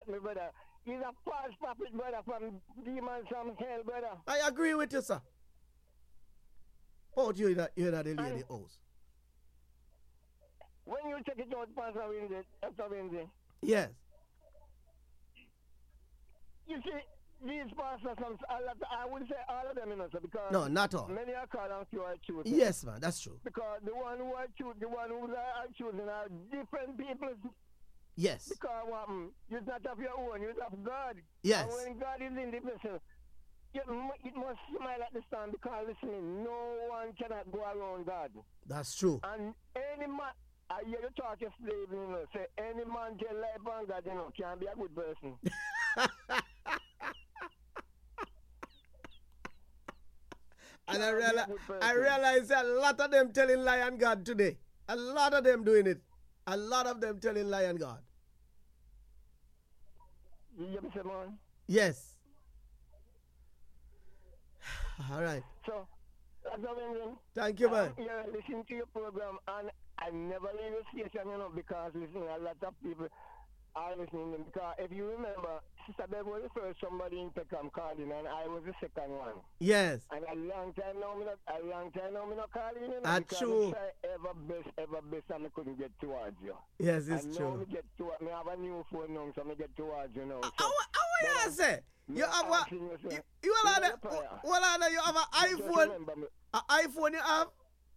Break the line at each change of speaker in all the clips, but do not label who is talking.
my brother. He's a false prophet, brother, from demons from hell, brother.
I agree with you, sir. But you're not the lady house.
When you check it out, Pastor Windsor,
Yes.
you see, these pastors, I would say all of them, sir, because
No, not all.
many are called and few are chosen.
Yes, man, that's true.
Because the one who are choosing, the one who are choosing are different people.
Yes.
Because you're not of your own, you're of God.
Yes.
And when God is in the person, it must smile at the stand because, listen, no one cannot go around God.
That's true.
And any man, I hear you talk yesterday evening, say any man can life on God, can be a good person.
And I realize that a lot of them telling lie on God today. A lot of them doing it. A lot of them telling lie on God.
You hear me say, man?
Yes. All right.
So, that's all.
Thank you, man.
Yeah, listen to your program, and I never leave the station, because listen, a lot of people are listening. Because if you remember, Sister Bev was the first somebody in Peckham calling, and I was the second one.
Yes.
And a long time now, me not calling you.
That's true.
I ever best, and I couldn't get towards you.
Yes, it's
and
true.
Now me have a new phone now, so I get towards you now. So,
how you say? You have a you have an iPhone. An iPhone you have?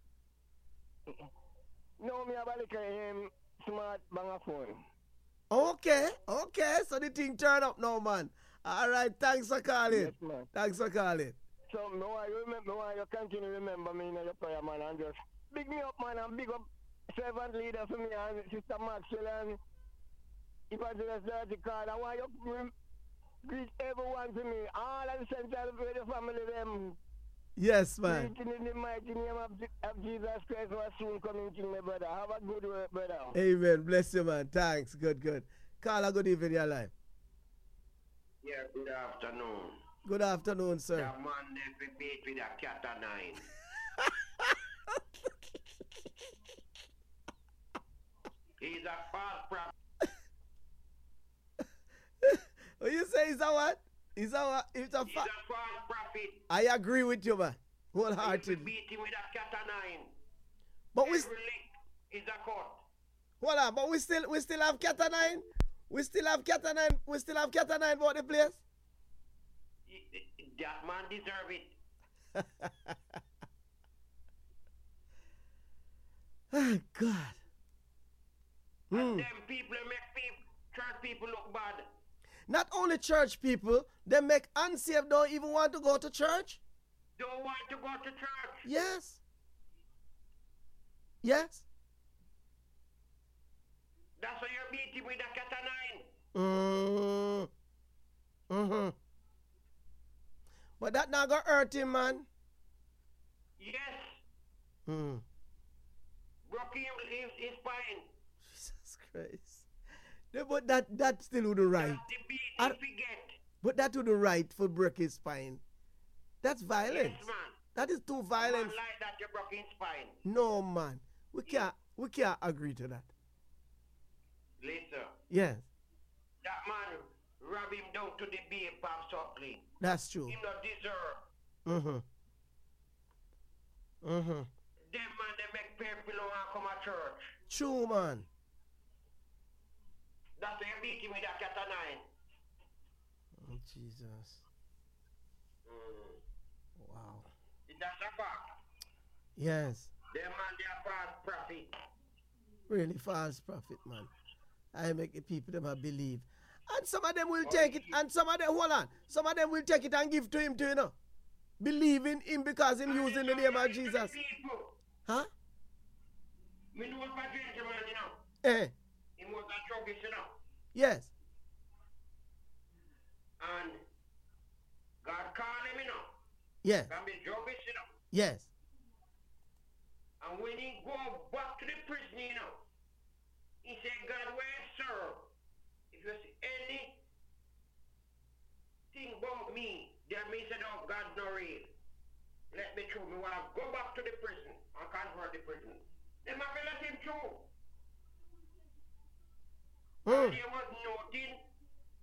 No, me have a little smart banger phone.
Okay. So the thing turn up now, man. All right, thanks for calling.
Yes, man.
Thanks for calling.
So, me want you continue to remember me in your prayer, man, and just big me up, man, and big up servant leader for me and Sister Maxwell and Evangelist Dirty Card. I want you greet everyone to me, all of the Central Radio family, them.
Yes, man.
Greeting in the mighty name of Jesus Christ, who are soon coming to my brother. Have a good work, brother.
Amen. Bless you, man. Thanks. Good. Carla, good evening, your life.
Yeah, good afternoon.
Good afternoon, sir.
That man never beat with a cat of nine. He's a false prophet.
What you say? He's a what? He's a
false prophet.
I agree with you, man. Wholeheartedly.
You beat him with a cat of nine.
But
every lick is a cut.
Hold on, but we still have cat of nine. We still have cat of nine. We still have cat of nine about the place.
That man deserve it.
Oh, God.
And them people make church people look bad.
Not only church people, they make unsaved don't even want to go to church.
Don't want to go to church.
Yes.
That's why you're beating with a cat of nine.
But that not gonna hurt him, man.
Yes.
Broke
his spine.
Jesus Christ. Yeah, but that still wouldn't right. But that wouldn't right for break his spine. That's violence.
Yes, man.
That is too violent.
Man like that, you broke his spine.
No, man. We can't agree to that.
Listen.
Yes.
That man rob him down to the beer pub suckling.
That's true.
He not deserve.
Them
man, they make people want come to church.
True, man.
That's why you beat him with a cat of nine.
Oh, Jesus. Wow.
That's a fact.
Yes.
Them man, they are false prophet.
Really false prophet, man. I make the people them a believe. And some of them will take it, and some of them, hold on, some of them will take it and give to him too, you know. Believe in him because him using the name of Jesus. Huh?
Me know a gentleman, you know. He was a druggist, you know.
Yes.
And God called him, you know.
Yes.
Can be druggist, you know.
Yes.
And when he go back to the prison, you know, he said, God, where sir? If you see anything about me, that means that oh, God no real. Let me through. Me want to go back to the prison and convert the prison. Them have to let him through. And there was nothing